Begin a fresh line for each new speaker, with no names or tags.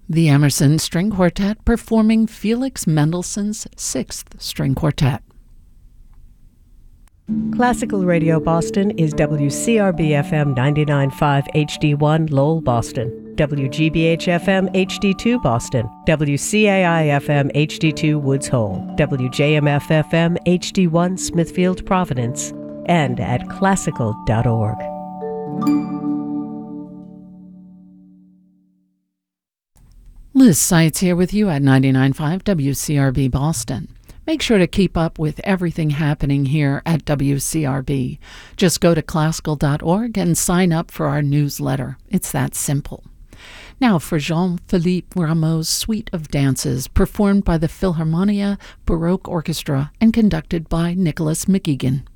The Emerson String Quartet performing Felix Mendelssohn's Sixth String Quartet.
Classical Radio Boston is WCRB-FM 99.5 HD1 Lowell, Boston, WGBH-FM HD2 Boston, WCAI-FM HD2 Woods Hole, WJMF-FM HD1 Smithfield, Providence, and at classical.org.
Liz Seitz here with you at 99.5 WCRB Boston. Make sure to keep up with everything happening here at WCRB. Just go to classical.org and sign up for our newsletter. It's that simple. Now for Jean-Philippe Rameau's Suite of Dances, performed by the Philharmonia Baroque Orchestra and conducted by Nicholas McGeegan.